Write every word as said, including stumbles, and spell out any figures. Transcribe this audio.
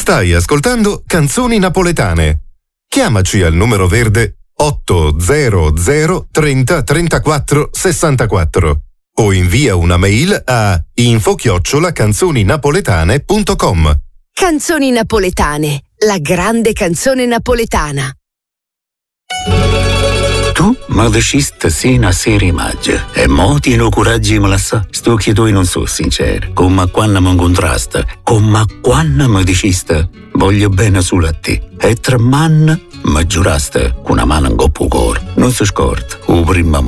Stai ascoltando Canzoni Napoletane. Chiamaci al numero verde otto zero zero trenta trentaquattro sessantaquattro o invia una mail a info chiocciola canzoninapoletane punto com. Canzoni Napoletane, la grande canzone napoletana. Tu mi deciste sì una serie maggia e mo ti no coraggio me la sa. Sto che tu non so sincero. Come quando mi incontrasta, come quando mi deciste voglio bene solo a te. E tre manne mi giuraste con una mano in coppo cuore. Non si scorda, o prima